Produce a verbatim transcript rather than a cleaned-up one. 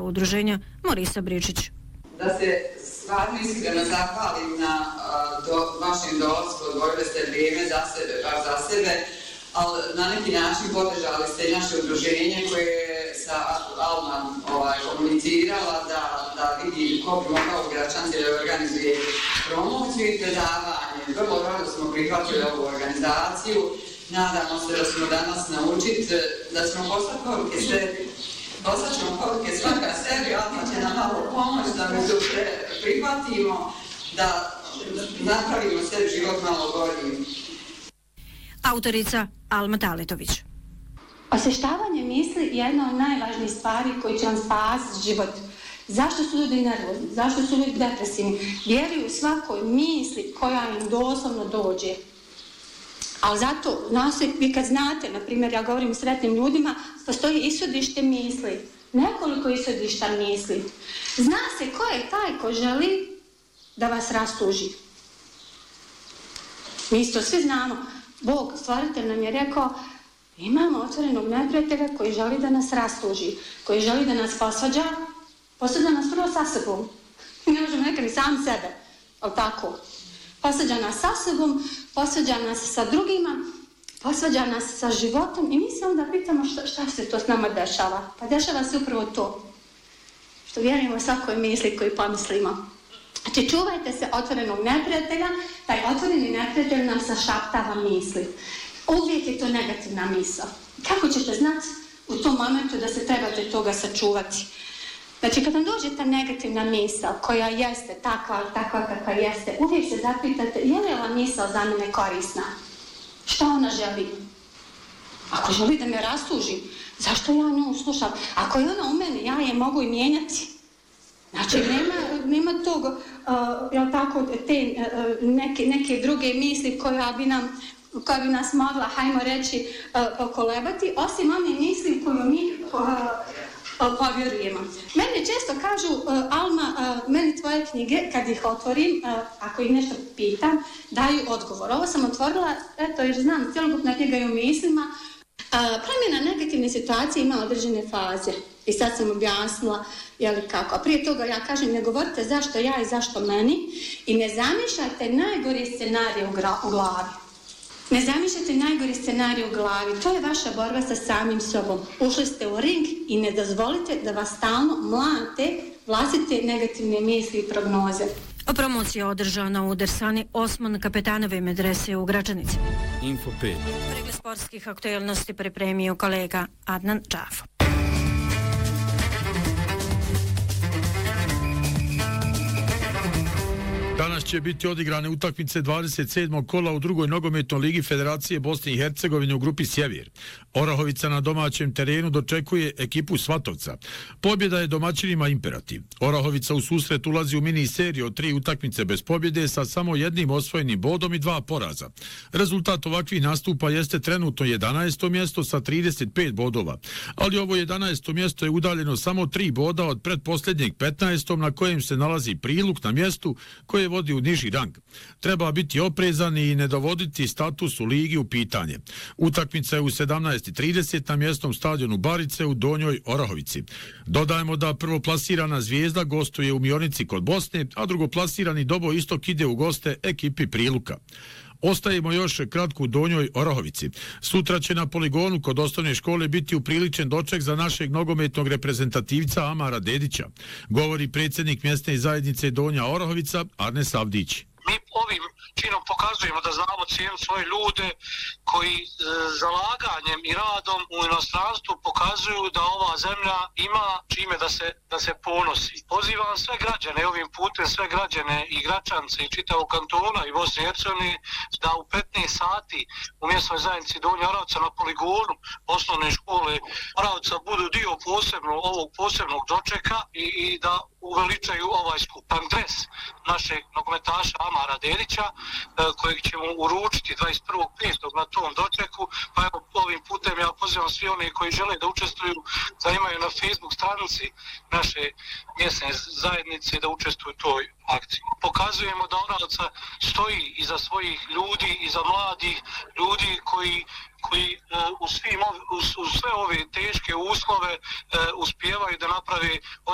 udruženja Morisa Bričić. Da se stvarno iskreno zahvalim na do, vašem dolasku, odvojili ste vrijeme za sebe, baš za sebe, ali na neki način podržali ste i naše udruženje koje je sa Alma ovaj, komunicirala da, da vidi ko bi mogao u Gračanci da organizuje promociju i predavanje. Vrlo rado smo prihvatili ovu organizaciju. Nadamo se da smo danas naučiti, da smo poslati poruke sebi. Poslat ćemo poruke svaka sebi, Alma će nam malo pomoć da mi to prihvatimo, da napravimo sebi život malo boljim. Autorica Alma Taletović. Osvještavanje misli je jedna od najvažnijih stvari koji će vam spasiti život. Zašto su ljudi nervozni? Zašto su ljudi depresivni? Vjeruju u svakoj misli koja im doslovno dođe. Ali zato, vi kad znate, na primjer, ja govorim sretnim ljudima, postoji ishodište misli. Nekoliko ishodišta misli. Zna se ko je taj ko želi da vas rastuži. Mi isto svi znamo. Bog, stvoritelj, nam je rekao, imamo otvorenog neprijatelja koji želi da nas rastuži, koji želi da nas posvađa, posvađa nas prvo sa sobom. Ne možemo nekad ni sam sebe, ali tako. Posvađa nas sa sobom, posvađa nas sa drugima, posvađa nas sa životom i mi se onda pitamo šta, šta se to s nama dešava. Pa dešava se upravo to, što vjerujemo svakoj misli koju pomislimo. Znači, čuvajte se otvorenog neprijatelja, taj otvoreni neprijatelj nam sašaptava misli. Uvijek je to negativna misao. Kako ćete znati u tom momentu da se trebate toga sačuvati? Znači, kad vam dođe ta negativna misao koja jeste takva, takva kakva jeste, uvijek se zapitate, je li ova misao za mene korisna? Šta ona želi? Ako želi da me rastuži, zašto ja nju slušam? Ako je ona u mene, ja je mogu i mijenjati. Znači, nema, nema tog, uh, jel tako, te uh, neke, neke druge misli koja bi nam, koja bi nas mogla, hajmo reći, uh, pokolebati, osim one misli koju mi uh, uh, povjerujemo. Meni često kažu, uh, Alma, uh, meni tvoje knjige, kad ih otvorim, uh, ako ih nešto pitam, daju odgovor. Ovo sam otvorila, eto, jer znam, cjelokupna knjiga je u mislima. Uh, promjena negativne situacije ima određene faze. I sad sam objasnila, jeli kako. A prije toga ja kažem, ne govorite zašto ja i zašto meni i ne zamišljajte najgori scenarij u, gra- u glavi. Ne zamišljajte najgori scenarij u glavi. To je vaša borba sa samim sobom. Ušli ste u ring i ne dozvolite da vas stalno mlate vlastite negativne misli i prognoze. Promocija je održana u Dersani Osman Kapetanove medrese u Gračanici. Info pet. Pregled sportskih aktualnosti pripremio kolega Adnan Čafo. Danas će biti odigrane utakmice dvadeset sedmog kola u drugoj nogometnoj ligi Federacije Bosne i Hercegovine u grupi Sjever. Orahovica na domaćem terenu dočekuje ekipu Svatovca. Pobjeda je domaćinima imperativ. Orahovica u susret ulazi u mini seriju od tri utakmice bez pobjede sa samo jednim osvojenim bodom i dva poraza. Rezultat ovakvih nastupa jeste trenutno jedanaesto mjesto sa trideset pet bodova, ali ovo jedanaesto mjesto je udaljeno samo tri boda od pretposljednjeg petnaestog na kojem se nalazi Priluk na mjestu koje vodi u niži rang. Treba biti oprezan i ne dovoditi status u ligi u pitanje. Utakmica je u sedamnaest i trideset na mjesnom stadionu Barice u Donjoj Orahovici. Dodajemo da prvoplasirana Zvijezda gostuje u Mionici kod Bosne, a drugoplasirani Dobo Istok ide u goste ekipi Priluka. Ostajemo još kratko u Donjoj Orahovici. Sutra će na poligonu kod osnovne škole biti upriličen doček za našeg nogometnog reprezentativca Amara Dedića, govori predsjednik mjesne zajednice Donja Orahovica Arnes Avdić. Mi ovim činom pokazujemo da znamo cijenu svoje ljude koji e, zalaganjem i radom u inostranstvu pokazuju da ova zemlja ima čime da se, da se ponosi. Pozivam sve građane ovim putem, sve građane i Gračance i čitavog kantona i Bosne i Hercegovine da u petnaest sati u mjesnoj zajednici Donja Orahovica na poligonu osnovne škole Orahovica budu dio posebno ovog posebnog dočeka i, i da uveličaju ovaj skupan dres našeg nogometaša Amara Dedića, kojeg ćemo uručiti dvadeset prvog petog na tom dočeku. Pa evo, ovim putem ja pozivam svi oni koji žele da učestvuju, da imaju na Facebook stranici naše mjesne zajednice da učestvuju u toj akciji. Pokazujemo da Orahovica stoji iza svojih ljudi, iza mladih ljudi koji koji uh, u, svim, u, u sve ove teške uslove uh, uspijevaju da naprave